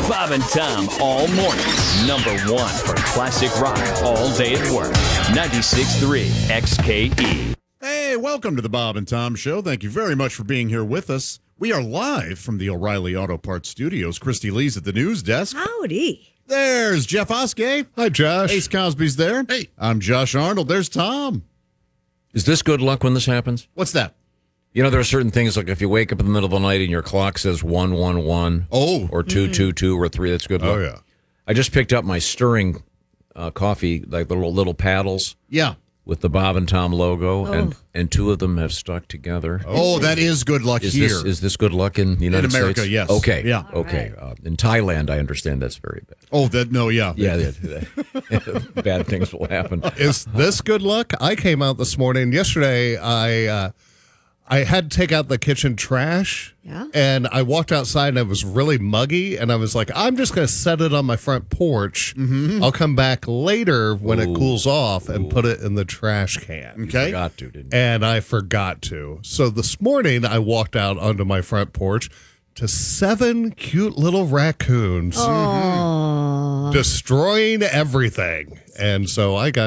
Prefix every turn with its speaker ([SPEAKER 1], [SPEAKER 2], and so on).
[SPEAKER 1] Bob and Tom all morning. Number one for classic rock all day at work. 96.3 XKE.
[SPEAKER 2] Hey, welcome to the Bob and Tom Show. Thank you very much for being here with us. We are live from the O'Reilly Auto Parts Studios. Christy Lee's at the news desk.
[SPEAKER 3] Howdy.
[SPEAKER 2] There's Jeff Oskey.
[SPEAKER 4] Hi, Josh.
[SPEAKER 2] Ace Cosby's there.
[SPEAKER 4] Hey.
[SPEAKER 2] I'm Josh Arnold. There's Tom.
[SPEAKER 5] Is this good luck when this happens?
[SPEAKER 2] What's that?
[SPEAKER 5] You know, there are certain things like if you wake up in the middle of the night and your clock says 111 or 222 or 3, that's good luck.
[SPEAKER 4] Oh, yeah.
[SPEAKER 5] I just picked up my stirring coffee, like the little paddles
[SPEAKER 2] Yeah.
[SPEAKER 5] with the Bob and Tom logo, and two of them have stuck together.
[SPEAKER 2] Oh, that is good luck here.
[SPEAKER 5] Is this good luck in the United
[SPEAKER 2] America,
[SPEAKER 5] States?
[SPEAKER 2] yes.
[SPEAKER 5] Okay.
[SPEAKER 2] Yeah.
[SPEAKER 5] Okay. In Thailand, I understand that's very bad.
[SPEAKER 2] Oh, that no, yeah.
[SPEAKER 5] Yeah, bad things will happen.
[SPEAKER 4] Is this good luck? I came out this morning. Yesterday, I had to take out the kitchen trash.
[SPEAKER 3] Yeah.
[SPEAKER 4] And I walked outside and it was really muggy. And I was like, I'm just going to set it on my front porch. Mm-hmm. I'll come back later when it cools off and put it in the trash can.
[SPEAKER 2] Okay.
[SPEAKER 5] Forgot to, didn't you?
[SPEAKER 4] And I forgot to. So this morning, I walked out onto my front porch to 7 cute little raccoons destroying everything. And so I got